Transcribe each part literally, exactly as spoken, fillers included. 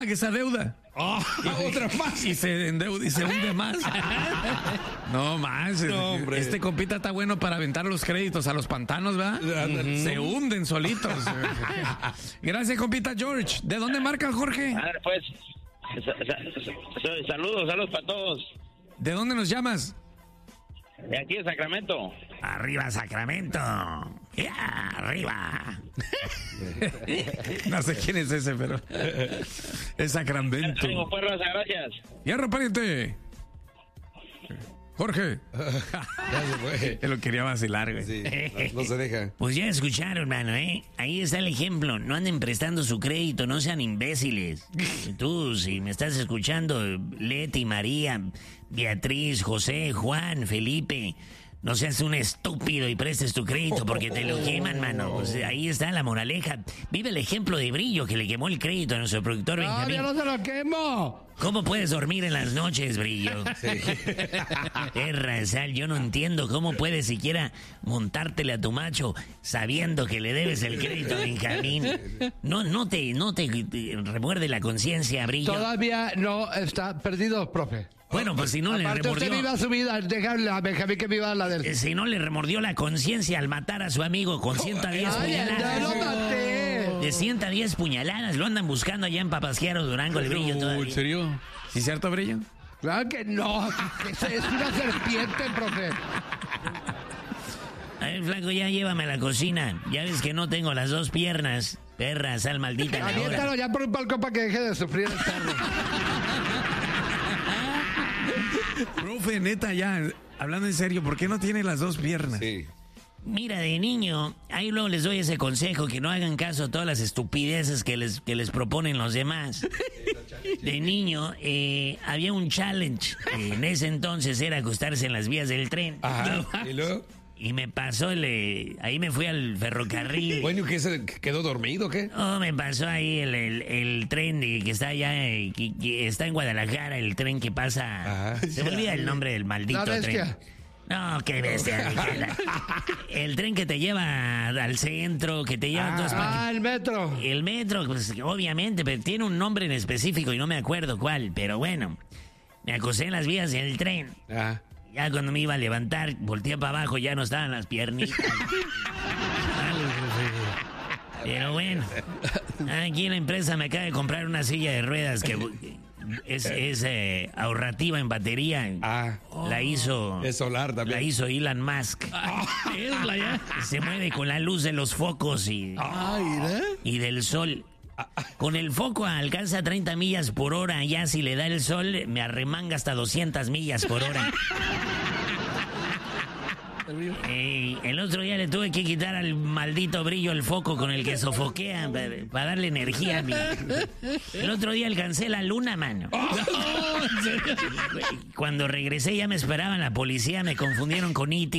que se adeuda. Oh, otra más. Y se endeuda y se hunde más. No más. No, hombre. Este compita está bueno para aventar los créditos a los pantanos, ¿verdad? Uh-huh. Se hunden solitos. Gracias, compita George. ¿De dónde marca Jorge? A ver, pues. Saludos, saludos para todos. ¿De dónde nos llamas? De aquí de Sacramento. Arriba, Sacramento. Yeah, arriba. No sé quién es ese, pero es Sacramento. Amigo, pues, Rosa, gracias. Hierro, pariente. Jorge. Ya se fue. Él lo quería vacilar, güey. Sí, no, no se deja. Pues ya escucharon, mano, ¿eh? Ahí está el ejemplo. No anden prestando su crédito, no sean imbéciles. Tú, si me estás escuchando, Leti, María, Beatriz, José, Juan, Felipe, no seas un estúpido y prestes tu crédito porque te lo queman, mano. Pues ahí está la moraleja. Vive el ejemplo de Brillo que le quemó el crédito a nuestro productor Benjamín. ¡No, no se lo quemo! ¿Cómo puedes dormir en las noches, Brillo? Sí. Terra, Sal, yo no entiendo cómo puedes siquiera montártele a tu macho sabiendo que le debes el crédito a Benjamín. No, no te, no te, te remuerde la conciencia, Brillo. Todavía no está perdido, profe. Bueno, pues si no le Aparte, remordió... usted viva su vida, dejarle a Benjamín que viva la del... Eh, Si no le remordió la conciencia al matar a su amigo con ciento diez ¡Ay, ya puñaladas. lo maté! De ciento diez puñaladas, lo andan buscando allá en Papasquiaro, Durango, el Brillo todavía. ¿En serio? ¿Sí es cierto, Brillo? Claro que no, que es es una serpiente, profe. A ver, flaco, ya llévame a la cocina. Ya ves que no tengo las dos piernas. Perra, sal maldita la hora. Aviéntalo ya por un balcón para que deje de sufrir el perro. Profe, neta, ya, hablando en serio, ¿por qué no tiene las dos piernas? Sí. Mira, de niño, ahí luego les doy ese consejo, que no hagan caso a todas las estupideces que les, que les proponen los demás. De niño, eh, había un challenge. En ese entonces era acostarse en las vías del tren. Ajá. ¿Y luego? Y me pasó, el, eh, ahí me fui al ferrocarril. Bueno, ¿qué se quedó dormido o qué? Oh, me pasó ahí el, el, el tren de, que está allá, eh, que, que está en Guadalajara, el tren que pasa... Ajá. Se me olvida el nombre del maldito La bestia. tren. No, qué bestia. Michela. El tren que te lleva al centro, que te lleva a todas partes. Ah, el metro. El metro, pues obviamente, pero tiene un nombre en específico y no me acuerdo cuál, pero bueno. Me acosé en las vías del tren. Ah. Ya cuando me iba a levantar, volteé para abajo, ya no estaban las piernitas. Pero bueno, aquí en la empresa me acaba de comprar una silla de ruedas que es, es eh, ahorrativa en batería. Ah. La hizo... Es solar también. La hizo Elon Musk. Tesla ya. Se mueve con la luz de los focos y, y del sol. Con el foco alcanza treinta millas por hora. Ya si le da el sol, me arremanga hasta doscientas millas por hora. Eh, el otro día le tuve que quitar al maldito Brillo el foco con el que sofoquea para, para darle energía a mí. El otro día alcancé la luna, mano. Cuando regresé ya me esperaban la policía, me confundieron con E T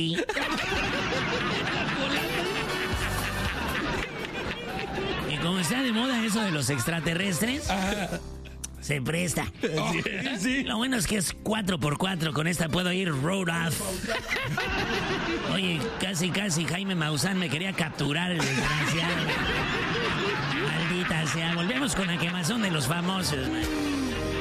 Y como está de moda eso de los extraterrestres, se presta. Lo bueno es que es cuatro por cuatro, con esta puedo ir road off. Oye, casi, casi Jaime Maussan me quería capturar, el desgraciado. Maldita sea, volvemos con la quemazón de los famosos, man.